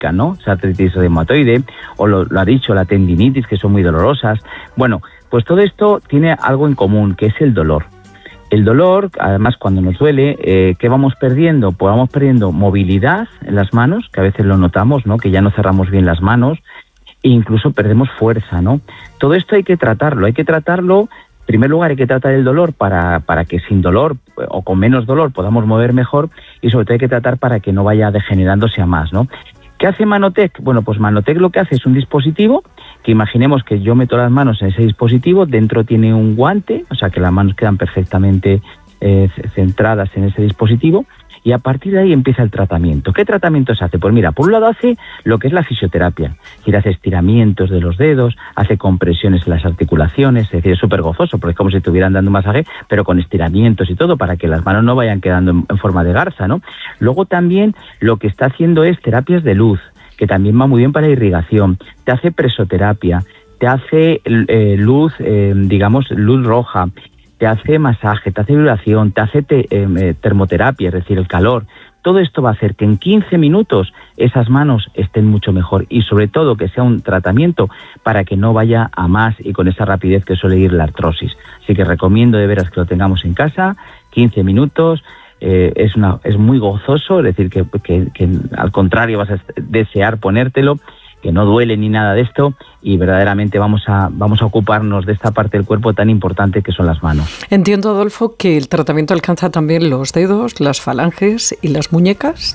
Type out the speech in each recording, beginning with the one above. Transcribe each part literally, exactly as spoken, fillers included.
¿no? Esa artritis reumatoide, o lo, lo ha dicho, la tendinitis, que son muy dolorosas. Bueno, pues todo esto tiene algo en común, que es el dolor. El dolor, además, cuando nos duele, eh, ¿qué vamos perdiendo? Pues vamos perdiendo movilidad en las manos, que a veces lo notamos, ¿no? Que ya no cerramos bien las manos, e incluso perdemos fuerza, ¿no? Todo esto hay que tratarlo, hay que tratarlo. En primer lugar, hay que tratar el dolor para, para que sin dolor o con menos dolor podamos mover mejor, y sobre todo hay que tratar para que no vaya degenerándose a más, ¿no? ¿Qué hace Manotec? Bueno, pues Manotec lo que hace es un dispositivo que imaginemos que yo meto las manos en ese dispositivo, dentro tiene un guante, o sea que las manos quedan perfectamente eh, centradas en ese dispositivo, y a partir de ahí empieza el tratamiento. ¿Qué tratamiento se hace? Pues mira, por un lado hace lo que es la fisioterapia, es decir, hace estiramientos de los dedos, hace compresiones en las articulaciones, es decir, es súper gozoso, porque es como si estuvieran dando un masaje, pero con estiramientos y todo, para que las manos no vayan quedando en, en forma de garza, ¿no? Luego también lo que está haciendo es terapias de luz, que también va muy bien para irrigación, te hace presoterapia, te hace eh, luz, eh, digamos, luz roja, te hace masaje, te hace vibración, te hace te, eh, termoterapia, es decir, el calor. Todo esto va a hacer que en quince minutos esas manos estén mucho mejor, y sobre todo que sea un tratamiento para que no vaya a más y con esa rapidez que suele ir la artrosis. Así que recomiendo de veras que lo tengamos en casa, quince minutos. Eh, es, una, es muy gozoso, es decir, que, que, que al contrario vas a desear ponértelo, que no duele ni nada de esto, y verdaderamente vamos a, vamos a ocuparnos de esta parte del cuerpo tan importante que son las manos. Entiendo, Adolfo, que el tratamiento alcanza también los dedos, las falanges y las muñecas.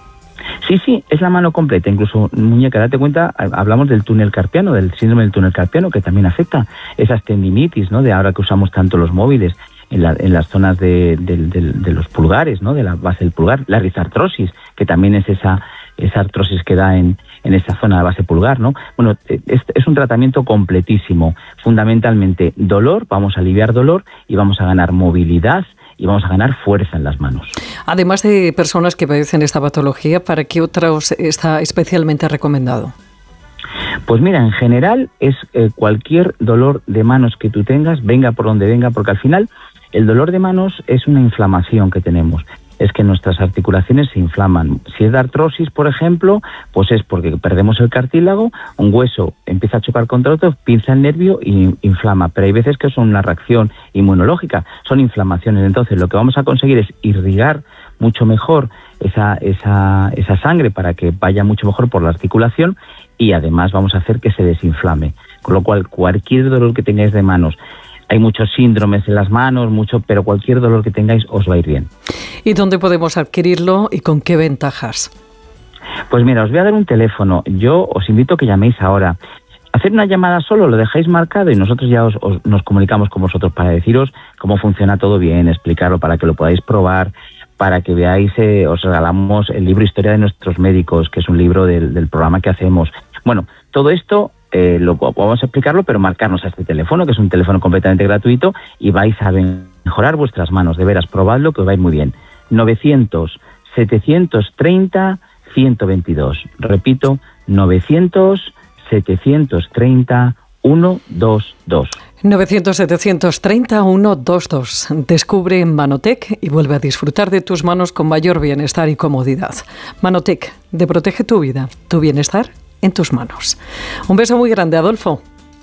Sí, sí, es la mano completa, incluso muñeca. Date cuenta, hablamos del túnel carpiano, del síndrome del túnel carpiano, que también afecta esas tendinitis, ¿no? De ahora que usamos tanto los móviles, en, la, en las zonas de, de, de, de los pulgares, ¿no? De la base del pulgar, la risartrosis, que también es esa, esa artrosis que da en, en esa zona de base pulgar, ¿no? Bueno, es, es un tratamiento completísimo. Fundamentalmente dolor, vamos a aliviar dolor y vamos a ganar movilidad y vamos a ganar fuerza en las manos. Además de personas que padecen esta patología, ¿para qué otros está especialmente recomendado? Pues mira, en general es eh, cualquier dolor de manos que tú tengas, venga por donde venga, porque al final el dolor de manos es una inflamación que tenemos. Es que nuestras articulaciones se inflaman. Si es de artrosis, por ejemplo, pues es porque perdemos el cartílago, un hueso empieza a chocar contra otro, pinza el nervio y inflama. Pero hay veces que son una reacción inmunológica, son inflamaciones. Entonces lo que vamos a conseguir es irrigar mucho mejor esa, esa, esa sangre para que vaya mucho mejor por la articulación, y además vamos a hacer que se desinflame. Con lo cual, cualquier dolor que tengáis de manos, hay muchos síndromes en las manos, mucho, pero cualquier dolor que tengáis os va a ir bien. ¿Y dónde podemos adquirirlo y con qué ventajas? Pues mira, os voy a dar un teléfono. Yo os invito a que llaméis ahora. Hacer una llamada solo, lo dejáis marcado y nosotros ya os, os, nos comunicamos con vosotros para deciros cómo funciona todo bien, explicarlo para que lo podáis probar, para que veáis, eh, os regalamos el libro Historia de nuestros médicos, que es un libro del, del programa que hacemos. Bueno, todo esto eh, lo vamos a explicarlo, pero marcarnos a este teléfono, que es un teléfono completamente gratuito, y vais a mejorar vuestras manos. De veras, probadlo, que os va a ir muy bien. novecientos, setecientos treinta, ciento veintidós. Repito, novecientos, setecientos treinta, ciento veintidós. novecientos, setecientos treinta, ciento veintidós. Descubre Manotec y vuelve a disfrutar de tus manos con mayor bienestar y comodidad. Manotec, de protege tu vida, tu bienestar en tus manos. Un beso muy grande, Adolfo.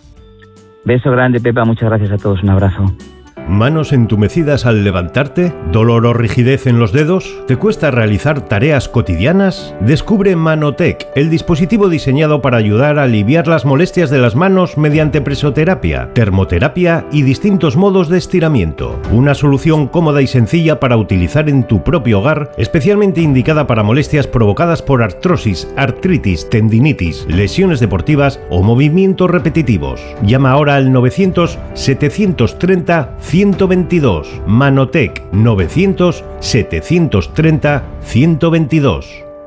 Beso grande, Pepa. Muchas gracias a todos. Un abrazo. ¿Manos entumecidas al levantarte? ¿Dolor o rigidez en los dedos? ¿Te cuesta realizar tareas cotidianas? Descubre Manotec, el dispositivo diseñado para ayudar a aliviar las molestias de las manos mediante presoterapia, termoterapia y distintos modos de estiramiento. Una solución cómoda y sencilla para utilizar en tu propio hogar, especialmente indicada para molestias provocadas por artrosis, artritis, tendinitis, lesiones deportivas o movimientos repetitivos. Llama ahora al novecientos, setecientos treinta, ciento veintidós. Manotec novecientos, setecientos treinta, ciento veintidós.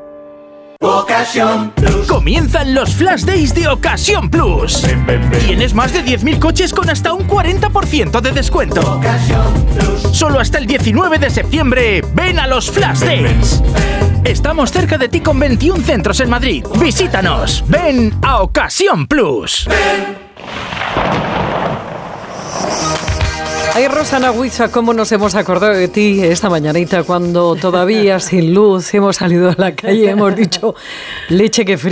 Ocasión Plus. Comienzan los Flash Days de Ocasión Plus. Ven, ven, ven. Tienes más de diez mil coches con hasta un cuarenta por ciento de descuento. Ocasión Plus. Solo hasta el diecinueve de septiembre. Ven a los Flash Days. Ven, ven. Estamos cerca de ti con veintiún centros en Madrid. Visítanos. Ven a Ocasión Plus. Ven. Ay, Rosana Huiza, cómo nos hemos acordado de ti esta mañanita cuando todavía sin luz hemos salido a la calle, hemos dicho leche que fría.